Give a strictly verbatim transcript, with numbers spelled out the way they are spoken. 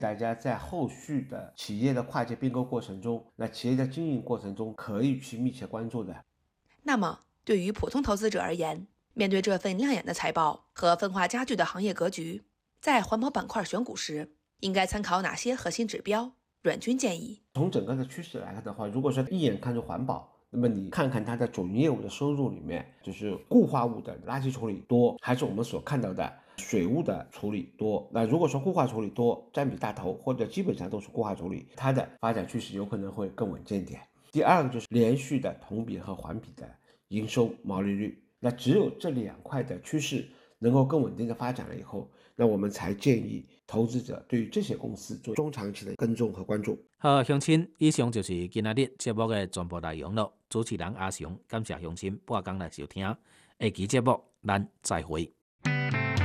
大家在后续的企业的跨界并购过程中，那企业的经营过程中可以去密切关注的。 那么，对于普通投资者而言，面对这份亮眼的财报和分化加剧的行业格局，在环保板块选股时，应该参考哪些核心指标？阮军建议， 从整个的趋势来看的话，如果说一眼看出环保，那么你看看它的总营业务的收入里面，就是固化物的垃圾处理多，还是我们所看到的水务的处理多？那如果说固化处理多，占比大头，或者基本上都是固化处理，它的发展趋势有可能会更稳健一点。第二个就是连续的同比和环比的营收毛利率，那只有这两块的趋势能够更稳定的发展了以后，那我们才建议投资者对于这些公司做中长期的跟踪和关注。 好，乡亲，以上就是今仔日节目的全部内容了。主持人阿雄，感谢乡亲半工来收听，下期节目咱再会。